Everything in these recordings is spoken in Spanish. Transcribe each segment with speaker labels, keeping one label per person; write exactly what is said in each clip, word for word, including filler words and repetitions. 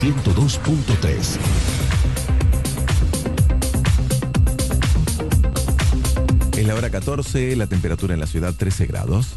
Speaker 1: ciento dos punto tres.
Speaker 2: Es la hora catorce, la temperatura en la ciudad trece grados.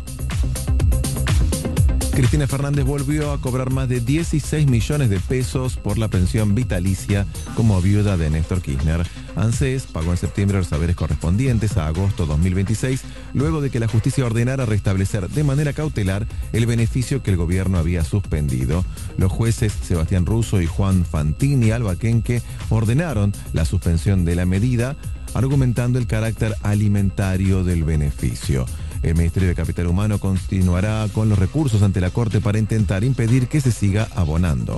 Speaker 2: Cristina Fernández volvió a cobrar más de dieciséis millones de pesos por la pensión vitalicia como viuda de Néstor Kirchner. ANSES pagó en septiembre los saberes correspondientes a agosto dos mil veintiséis, luego de que la justicia ordenara restablecer de manera cautelar el beneficio que el gobierno había suspendido. Los jueces Sebastián Russo y Juan Fantini Albaquenque ordenaron la suspensión de la medida, argumentando el carácter alimentario del beneficio. El Ministerio de Capital Humano continuará con los recursos ante la Corte para intentar impedir que se siga abonando.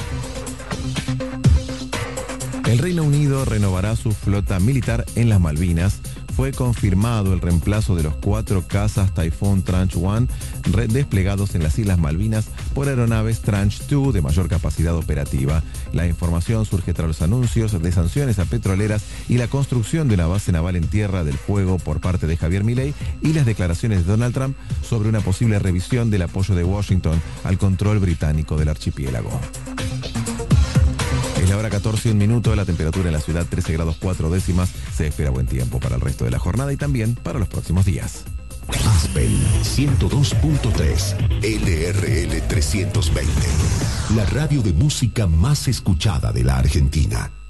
Speaker 2: El Reino Unido renovará su flota militar en las Malvinas. Fue confirmado el reemplazo de los cuatro cazas Typhoon Tranche uno desplegados en las Islas Malvinas por aeronaves Tranche dos de mayor capacidad operativa. La información surge tras los anuncios de sanciones a petroleras y la construcción de una base naval en Tierra del Fuego por parte de Javier Milei y las declaraciones de Donald Trump sobre una posible revisión del apoyo de Washington al control británico del archipiélago. Es la hora catorce, un minuto, la temperatura en la ciudad trece grados cuatro décimas. Se espera buen tiempo para el resto de la jornada y también para los próximos días.
Speaker 1: Aspen ciento dos punto tres, L R L trescientos veinte, la radio de música más escuchada de la Argentina.